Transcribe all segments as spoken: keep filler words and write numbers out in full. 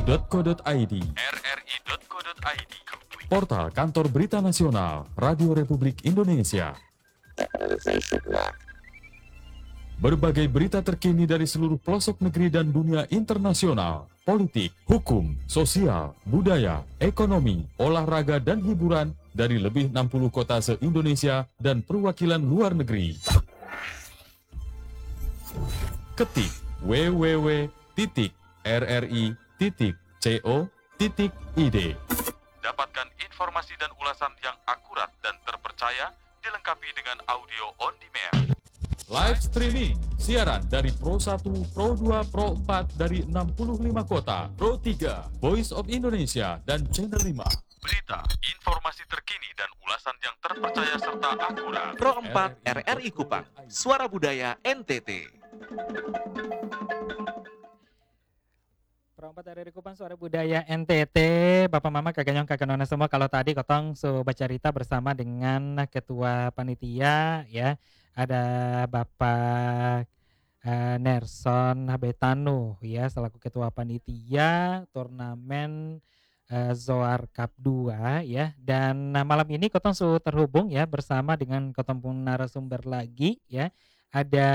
dot co dot i d, r r i dot co dot i d, portal Kantor Berita Nasional Radio Republik Indonesia. Berbagai berita terkini dari seluruh pelosok negeri dan dunia internasional, politik, hukum, sosial, budaya, ekonomi, olahraga, dan hiburan dari lebih enam puluh kota se-Indonesia dan perwakilan luar negeri. Ketik w w w titik r r i titik co titik i d. Dapatkan informasi dan ulasan yang akurat dan terpercaya dilengkapi dengan audio on demand. Live streaming, siaran dari Pro satu, Pro dua, Pro empat dari enam puluh lima kota, Pro tiga, Voice of Indonesia, dan Channel lima. Berita, informasi terkini dan ulasan yang terpercaya serta akurat. Pro empat R R I Kupang, Suara Budaya N T T. Pro empat R R I Kupang, Suara Budaya N T T. Bapak Mama, Kakak Nyong, Kakak Nona semua. Kalau tadi Kotong so baca cerita bersama dengan Ketua Panitia ya. Ada Bapak uh, Nerson Habetanu ya selaku Ketua Panitia turnamen uh, Zoar Cup dua ya. Dan uh, malam ini Kotong so terhubung ya bersama dengan Kotong pun narasumber lagi ya. Ada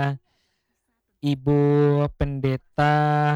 Ibu Pendeta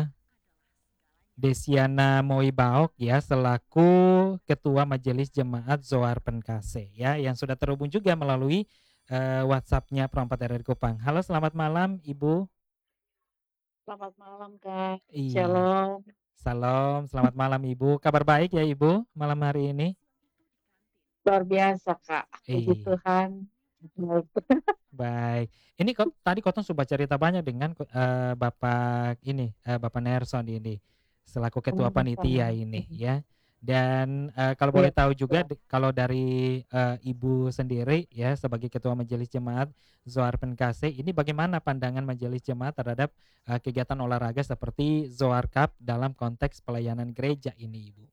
Desiana Moibaok ya selaku Ketua Majelis Jemaat Zoar Penkase ya yang sudah terhubung juga melalui uh, WhatsApp-nya Pro empat R R I Kupang. Halo, selamat malam Ibu. Selamat malam Kak. Iya. Shalom. Salam, selamat malam Ibu. Kabar baik ya Ibu malam hari ini? Luar biasa Kak. Puji Iya. Tuhan. Baik. Ini kok tadi Kotong sudah cerita banyak dengan uh, Bapak ini, uh, Bapak Nerson ini selaku Ketua Panitia ini ya. Dan uh, kalau boleh tahu juga de- kalau dari uh, Ibu sendiri ya sebagai Ketua Majelis Jemaat Zoar Penkase, ini bagaimana pandangan Majelis Jemaat terhadap uh, kegiatan olahraga seperti Zoar Cup dalam konteks pelayanan gereja ini, Ibu?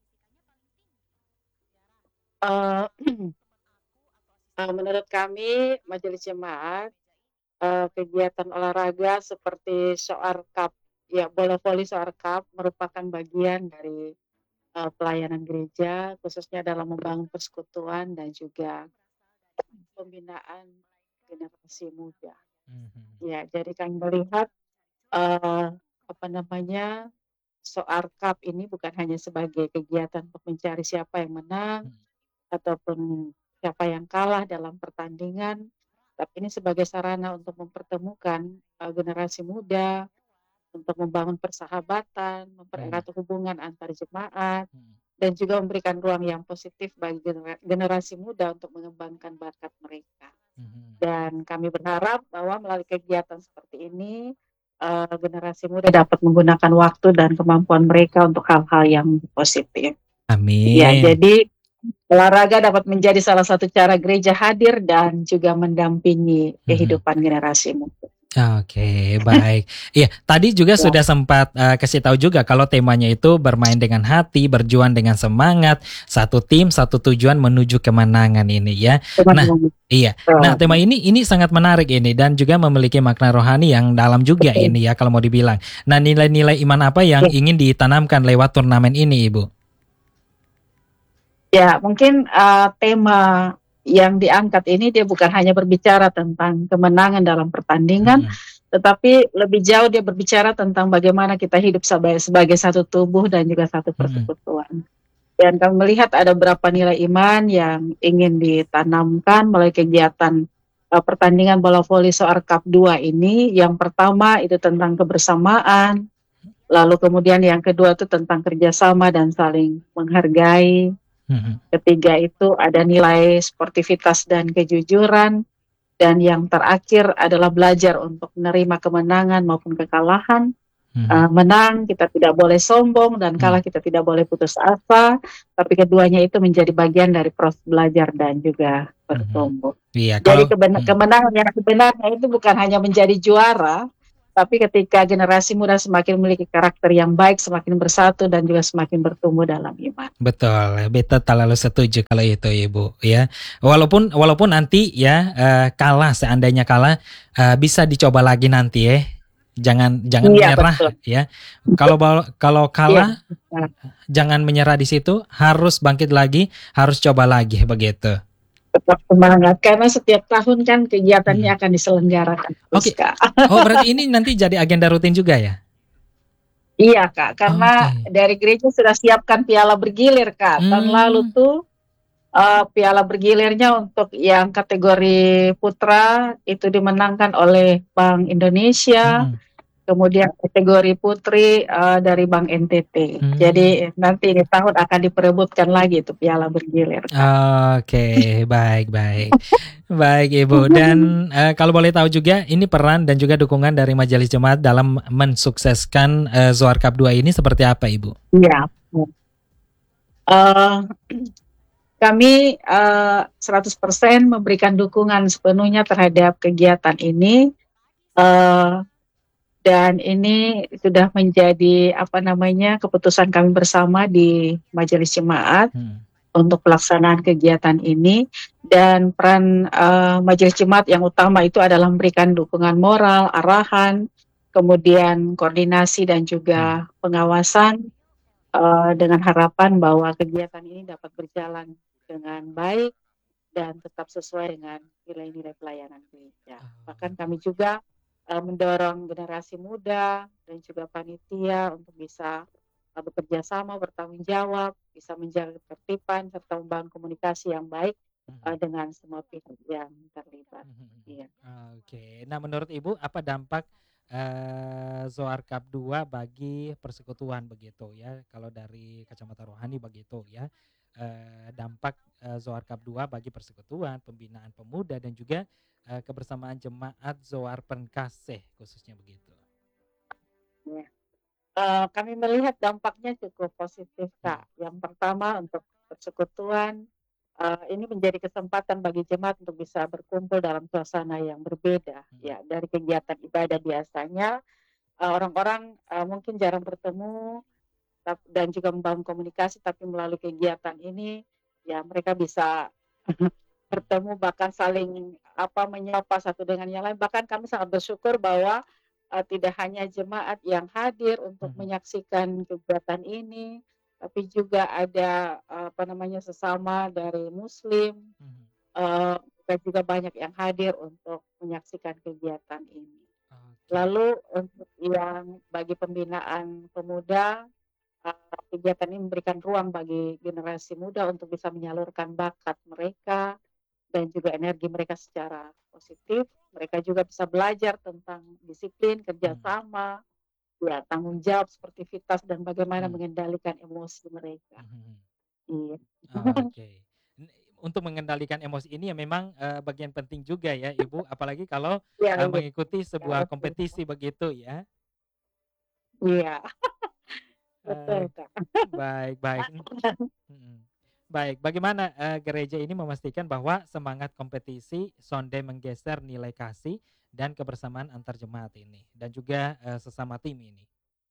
Uh, uh, menurut kami Majelis Jemaat uh, kegiatan olahraga seperti Zoar Cup ya bola voli Zoar Cup merupakan bagian dari uh, pelayanan gereja khususnya dalam membangun persekutuan dan juga pembinaan generasi muda. Mhm. Ya, jadi kami melihat uh, apa namanya Zoar Cup ini bukan hanya sebagai kegiatan untuk mencari siapa yang menang Hmm. ataupun siapa yang kalah dalam pertandingan, tapi ini sebagai sarana untuk mempertemukan uh, generasi muda, untuk membangun persahabatan, Hmm. mempererat hubungan antar jemaat, Hmm. dan juga memberikan ruang yang positif bagi genera- generasi muda untuk mengembangkan bakat mereka. Mhm. Dan kami berharap bahwa melalui kegiatan seperti ini, uh, generasi muda dapat menggunakan waktu dan kemampuan mereka untuk hal-hal yang positif. Ya, Amin. jadi olahraga dapat menjadi salah satu cara gereja hadir dan juga mendampingi Mhm. kehidupan generasi muda. Oke, baik. Iya, tadi juga Ya. sudah sempat uh, kasih tahu juga kalau temanya itu bermain dengan hati, berjuang dengan semangat, satu tim, satu tujuan menuju kemenangan ini ya. Nah, Teman-teman. iya. Nah, tema ini ini sangat menarik ini dan juga memiliki makna rohani yang dalam juga Betul. ini ya kalau mau dibilang. Nah, nilai-nilai iman apa yang Ya. ingin ditanamkan lewat turnamen ini, Ibu? Ya, mungkin uh, tema yang diangkat ini dia bukan hanya berbicara tentang kemenangan dalam pertandingan, Mhm. tetapi lebih jauh dia berbicara tentang bagaimana kita hidup sebagai, sebagai satu tubuh dan juga satu Mhm. persekutuan. Dan kami melihat ada beberapa nilai iman yang ingin ditanamkan melalui kegiatan uh, pertandingan bola voli Zoar Cup dua ini. Yang pertama itu tentang kebersamaan, lalu kemudian yang kedua itu tentang kerjasama dan saling menghargai. Mhm. Ketiga itu ada nilai sportivitas dan kejujuran. Dan yang terakhir adalah belajar untuk menerima kemenangan maupun kekalahan. Mhm. Uh, menang kita tidak boleh sombong dan kalah Hmm. kita tidak boleh putus asa. Tapi keduanya itu menjadi bagian dari proses belajar dan juga Mhm. bertumbuh. Iya, Jadi kalau keben- hmm. kemenangan yang sebenarnya itu bukan hanya menjadi juara, tapi ketika generasi muda semakin memiliki karakter yang baik, semakin bersatu dan juga semakin bertumbuh dalam iman. Betul, beta terlalu setuju kalau itu Ibu ya. Walaupun walaupun nanti ya eh, kalah seandainya kalah eh, bisa dicoba lagi nanti ya. Jangan jangan Iya, menyerah betul. ya. Kalau bal- kalau Iya. kalah Nah, jangan menyerah di situ, harus bangkit lagi, harus coba lagi begitu. tetap semangat karena setiap tahun kan kegiatannya Hmm. akan diselenggarakan terus, Oke. Kak. Oh, berarti ini nanti jadi agenda rutin juga ya? Iya, Kak, karena Oke. dari gereja sudah siapkan piala bergilir, Kak. Tahun lalu Hmm. tuh eh, piala bergilirnya untuk yang kategori putra itu dimenangkan oleh Bank Indonesia. Mm-mm. Kemudian kategori putri eh, dari Bank N T T. Hmm. Jadi nanti ini tahun akan diperebutkan lagi itu piala bergilir, Kak. Oke, baik baik. Baik Ibu. Dan eh, kalau boleh tahu juga ini peran dan juga dukungan dari Majelis Jemaat dalam mensukseskan eh, Zohar Cup dua ini seperti apa Ibu? Iya. Eh, kami eh, seratus persen memberikan dukungan sepenuhnya terhadap kegiatan ini. Eh, dan ini sudah menjadi apa namanya keputusan kami bersama di Majelis Jemaat Hmm. untuk pelaksanaan kegiatan ini. Dan peran eh, Majelis Jemaat yang utama itu adalah memberikan dukungan moral, arahan, kemudian koordinasi dan juga pengawasan eh, dengan harapan bahwa kegiatan ini dapat berjalan dengan baik dan tetap sesuai dengan nilai-nilai pelayanan gereja. Bahkan kami juga eh, mendorong generasi muda dan juga panitia untuk bisa eh, bekerja sama, bertanggung jawab, bisa menjaga ketertiban serta membangun komunikasi yang baik eh, dengan semua pihak yang terlibat. Iya. Oke. Nah, menurut Ibu apa dampak eh, Zohar Cup dua bagi persekutuan begitu ya? Kalau dari kacamata rohani begitu ya. Eh, dampak eh, Zohar Cup dua bagi persekutuan, pembinaan pemuda dan juga eh, kebersamaan jemaat Zohar Penkasih khususnya begitu. Ya. Eh, kami melihat dampaknya cukup positif, Kak. Yang pertama untuk persekutuan, eh, ini menjadi kesempatan bagi jemaat untuk bisa berkumpul dalam suasana yang berbeda. Ya, dari kegiatan ibadah biasanya eh, orang-orang eh, mungkin jarang bertemu tap- dan juga membangun komunikasi, tapi melalui kegiatan ini ya mereka bisa bertemu bahkan saling apa menyapa satu dengan yang lain. Bahkan kami sangat bersyukur bahwa uh, tidak hanya jemaat yang hadir untuk menyaksikan kegiatan ini, tapi juga ada uh, apa namanya sesama dari Muslim, uh, dan juga banyak yang hadir untuk menyaksikan kegiatan ini. Lalu untuk yang bagi pembinaan pemuda, uh, kegiatan ini memberikan ruang bagi generasi muda untuk bisa menyalurkan bakat mereka dan juga energi mereka secara positif. Mereka juga bisa belajar tentang disiplin, kerjasama, ya, tanggung jawab, sportivitas, dan bagaimana mengendalikan emosi mereka. Iya. Oke. N- Untuk mengendalikan emosi ini ya memang eh, bagian penting juga ya Ibu, apalagi kalau Iya, eh, iya. mengikuti sebuah Betul. kompetisi begitu ya. Iya. Eh, Betul, Kak. baik baik. Mm-mm. Baik, bagaimana eh, gereja ini memastikan bahwa semangat kompetisi sonde menggeser nilai kasih dan kebersamaan antar jemaat ini dan juga eh, sesama tim ini?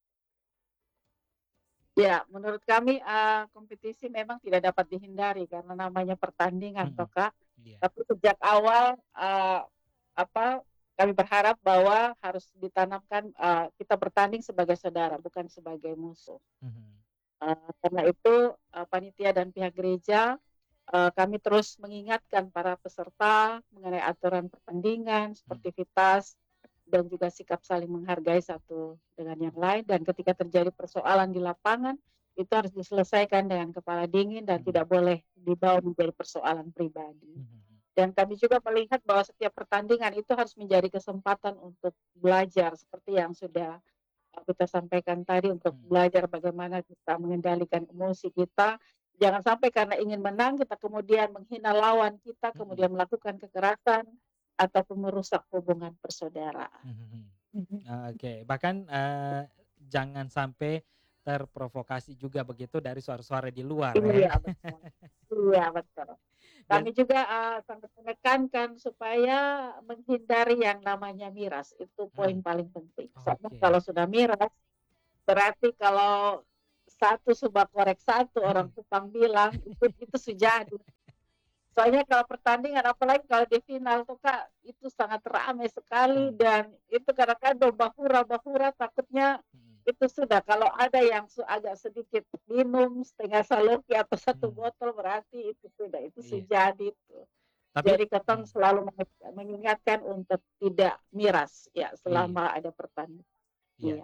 Ya, menurut kami uh, kompetisi memang tidak dapat dihindari karena namanya pertandingan, toh Mm-mm. Kak. Iya. Tapi sejak awal uh, apa kami berharap bahwa harus ditanamkan uh, kita bertanding sebagai saudara, bukan sebagai musuh. Mhm. Uh, karena itu uh, panitia dan pihak gereja uh, kami terus mengingatkan para peserta mengenai aturan pertandingan, sportivitas, dan juga sikap saling menghargai satu dengan yang lain. Dan ketika terjadi persoalan di lapangan, itu harus diselesaikan dengan kepala dingin dan tidak boleh dibawa menjadi persoalan pribadi. Dan kami juga melihat bahwa setiap pertandingan itu harus menjadi kesempatan untuk belajar seperti yang sudah kita sampaikan tadi, untuk belajar bagaimana kita mengendalikan emosi kita. Jangan sampai karena ingin menang kita kemudian menghina lawan kita, kemudian melakukan kekerasan ataupun merusak hubungan persaudaraan. Mhm. Oke, bahkan eh, jangan sampai terprovokasi juga begitu dari suara-suara di luar ya. Iya, betul. Iya, betul. Dan Kami juga uh, sangat menekankan supaya menghindari yang namanya miras. Itu poin paling penting. Soalnya Oke. kalau sudah miras, berarti kalau satu subak korek satu, orang Kupang bilang, itu itu sejadi. Soalnya kalau pertandingan, apalagi kalau di final tuh Kak, itu sangat ramai sekali Hmm. dan itu kadang-kadang bahura-bahura takutnya Hmm. itu sudah kalau ada yang su agak sedikit minum setengah saloki atau satu Hmm. botol berarti itu sudah, itu Iya. sejadi tuh. Tapi Jadi katong hmm. selalu mengi mengingatkan untuk tidak miras ya Iya. selama ada pertandingan. Iya. Iya.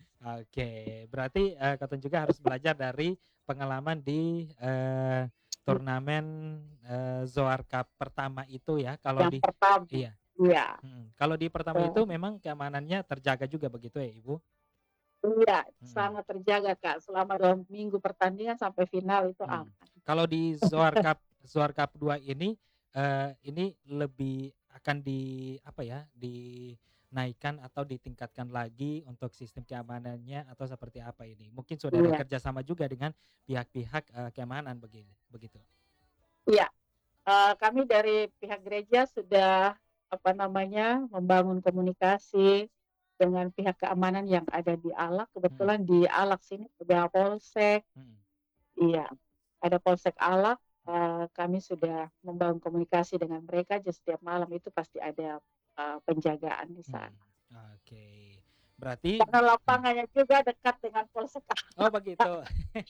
Oke, berarti, eee, Katong juga harus belajar dari pengalaman di, eee, turnamen, eee, Zoar Cup pertama itu ya, kalau Yang di pertama, iya, iya. mhm, kalau di pertama itu Betul. memang keamanannya terjaga juga begitu ya, Ibu? Iya, Mhm. sangat terjaga Kak, selama dua minggu pertandingan sampai final itu Hmm. aman. Kalau di Zoar Cup Zoar Cup dua ini, eee, ini lebih akan di apa ya, dinaikkan atau ditingkatkan lagi untuk sistem keamanannya atau seperti apa ini? Mungkin sudah ada Iya. kerjasama juga dengan pihak-pihak, eee, keamanan begini begitu? Iya, eee, kami dari pihak gereja sudah, apa namanya, membangun komunikasi dengan pihak keamanan yang ada di Alak, Mhm. kebetulan di Alak sini ada polsek Mhm. iya, ada polsek Alak, Mhm. eee, kami sudah membangun komunikasi dengan mereka, jadi setiap malam itu pasti ada, eee, penjagaan di Hmm, sana. oke. Berarti Karena hmm. lapangannya juga dekat dengan polsek Oh Alak, begitu. Kak.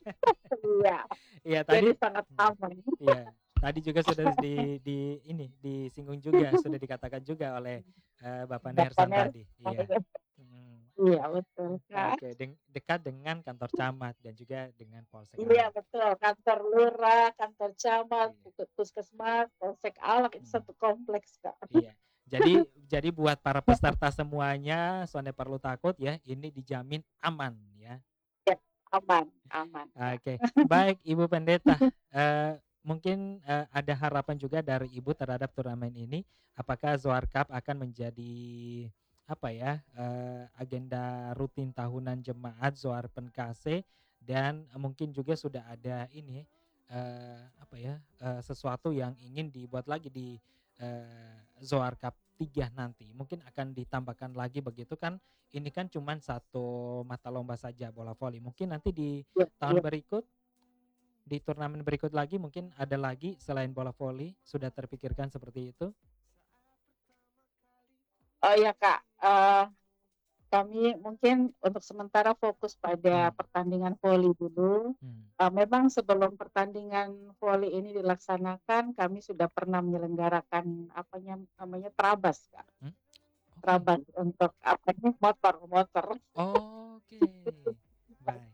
Iya, Iya jadi tadi sangat hmm, aman. iya, tadi juga sudah di di ini, disinggung juga, sudah dikatakan juga oleh, eee, Bapak Bapak Nersan Ner tadi, iya. Mhm. iya betul, Kak. Oke, deng dekat dengan kantor camat dan juga dengan polsek Iya Alak. betul, kantor lurah, kantor camat, Iya. pus puskesmas, polsek Alak, itu Mhm. satu kompleks, Kak. Iya, jadi jadi buat para peserta semuanya, soalnya perlu takut ya, ini dijamin aman ya. Ya, aman aman, Kak. Oke, baik Ibu Pendeta, eee, mungkin, eee, ada harapan juga dari Ibu terhadap turnamen ini, apakah Zoar Cup akan menjadi apa ya, eee, agenda rutin tahunan jemaat Zoar Penkase dan mungkin juga sudah ada ini, eee, apa ya, eee, sesuatu yang ingin dibuat lagi di, eee, Zoar Cup tiga nanti, mungkin akan ditambahkan lagi begitu kan, ini kan cuman satu mata lomba saja bola voli, mungkin nanti di Iya tahun iya. berikut, di turnamen berikut lagi mungkin ada lagi selain bola voli, sudah terpikirkan seperti itu? Oh iya, Kak, eee, kami mungkin untuk sementara fokus pada Hmm. pertandingan voli dulu, Hmm. eee, memang sebelum pertandingan voli ini dilaksanakan, kami sudah pernah menyelenggarakan apanya namanya, trabas, Kak. Hmm, oke. Trabas untuk apa nih, motor motor. Oke, baik.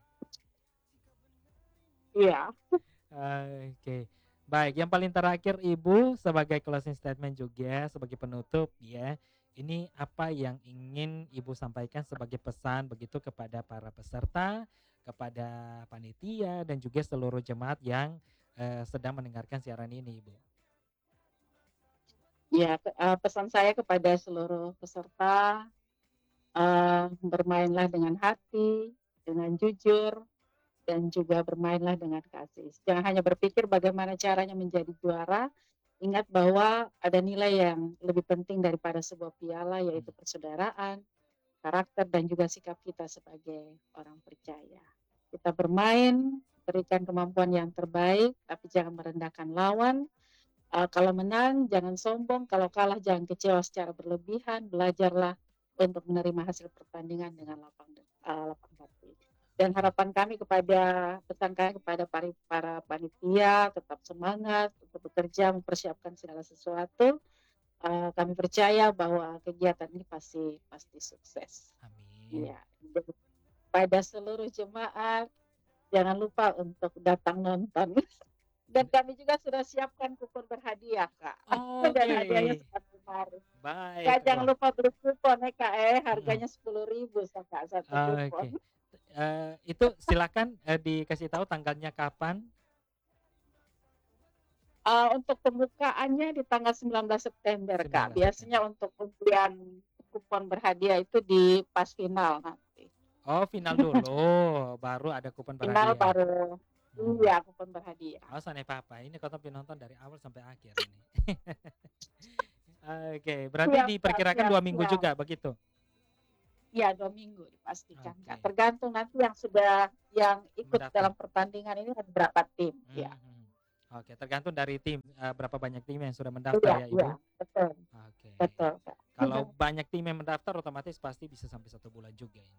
Iya. Oke, baik, yang paling terakhir Ibu, sebagai closing statement juga, sebagai penutup ya, ini apa yang ingin Ibu sampaikan sebagai pesan begitu kepada para peserta, kepada panitia, dan juga seluruh jemaat yang, eee, sedang mendengarkan siaran ini, Ibu? Iya, pe eee, pesan saya kepada seluruh peserta, eee, bermainlah dengan hati, dengan jujur, dan juga bermainlah dengan kasih. Jangan hanya berpikir bagaimana caranya menjadi juara, ingat bahwa ada nilai yang lebih penting daripada sebuah piala, Hmm. yaitu persaudaraan, karakter, dan juga sikap kita sebagai orang percaya. Kita bermain, berikan kemampuan yang terbaik, tapi jangan merendahkan lawan, eee, kalau menang jangan sombong, kalau kalah jangan kecewa secara berlebihan, belajarlah untuk menerima hasil pertandingan dengan lapang da eee, lapang hati. Dan Oke. harapan kami kepada pesan kami kepada pari para panitia, tetap semangat untuk bekerja mempersiapkan segala sesuatu, eee, kami percaya bahwa kegiatan ini pasti pasti sukses. Amin. Iya, dan pada seluruh jemaat, jangan lupa untuk datang nonton. Dan kami juga sudah siapkan kupon berhadiah, Kak, dan hadiahnya Oke. sangat menarik. Baik, Kak, jangan wah. lupa beli kupon ya, Kak, eh, Mhm. harganya sepuluh ribu sa Kak, satu kupon. Oke, eee, itu silakan, eee, dikasih tahu tanggalnya kapan? Eee, untuk pembukaannya di tanggal sembilan belas September, sembilan Kak. belas September. Biasanya untuk undian kupon berhadiah itu di pas final nanti. Oh, final dulu, baru ada kupon Final berhadiah. baru Oh. iya, kupon berhadiah. Awas ane papa, ini katong penonton dari awal sampai akhir ini. Oke, berarti Siap, Kak, diperkirakan siap dua minggu siap. juga begitu? Iya, dua minggu dipastikan, Kak. Oke. Tergantung nanti yang sudah yang ikut dalam Mendaftar. pertandingan ini ada berapa tim, iya. Mhm. Oke, tergantung dari tim, eee, berapa banyak tim yang sudah Iya mendaftar ya, iya, Ibu? betul Oke. betul, Kak. Kalau banyak tim yang mendaftar otomatis pasti bisa sampai satu bulan juga ini.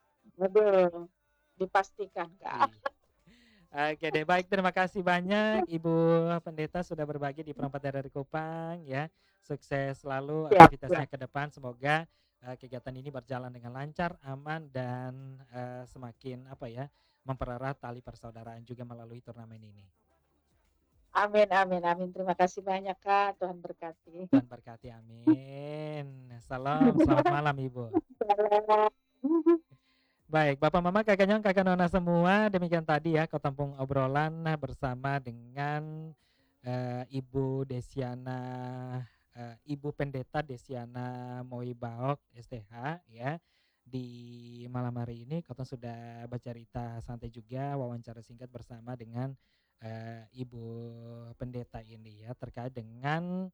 Betul, dipastikan, Kak. Iya. Oke deh, baik terima kasih banyak Ibu Pendeta sudah berbagi di Perempat Daerah Kupang ya. Sukses selalu Siap aktivitasnya siap. ke depan. Semoga, eee, kegiatan ini berjalan dengan lancar, aman, dan, eee, semakin apa ya, mempererat tali persaudaraan juga melalui turnamen ini. Amin amin amin. Terima kasih banyak, Kak. Tuhan berkati. Tuhan berkati, amin. Salam, selamat malam Ibu. Salam. Baik, Bapak, Mama, Kakak Nyong, Kakak Nona semua, demikian tadi ya Kotempung obrolan bersama dengan, eee, Ibu Desiana, eee, Ibu Pendeta Desiana Moibaok S T H ya. Di malam hari ini Kotong sudah bercerita santai juga, wawancara singkat bersama dengan, eee, Ibu Pendeta ini ya, terkait dengan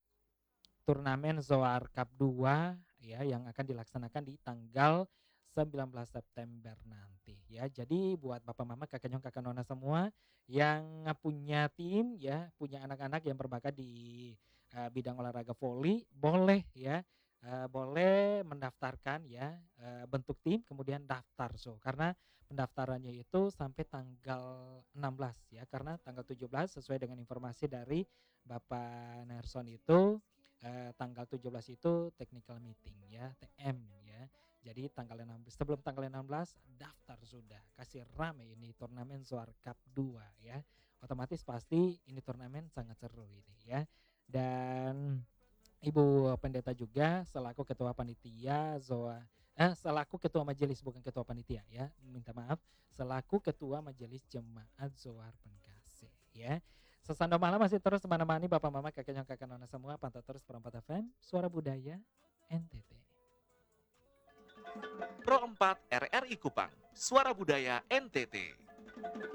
turnamen Zoar Cup dua ya yang akan dilaksanakan di tanggal sembilan belas September nanti ya. Jadi buat Bapak Mama, Kakak Nyong, Kakak Nona semua yang punya tim ya, punya anak-anak yang berbakat di uh, bidang olahraga voli, boleh ya, uh, boleh mendaftarkan ya, uh, bentuk tim kemudian daftar so karena pendaftarannya itu sampai tanggal enam belas ya, karena tanggal tujuh belas sesuai dengan informasi dari Bapak Nerson itu, eh, tanggal tujuh belas itu technical meeting ya, T M ya. Jadi tanggal enam belas, sebelum tanggal enam belas daftar sudah. Kasih rame ini turnamen Zoar Cup dua ya. Otomatis pasti ini turnamen sangat seru ini ya. Dan Ibu Pendeta juga selaku ketua panitia Zoa eh selaku ketua majelis, bukan ketua panitia ya. Minta maaf, selaku ketua majelis jemaat Zoar Pengkasih ya. Sesando malam masih terus menemani Bapak Mama, Kakak Nyong, Kakak Nona semua. Pantau terus Perempat F M, Suara Budaya N T T. Pro empat R R I Kupang, Suara Budaya N T T.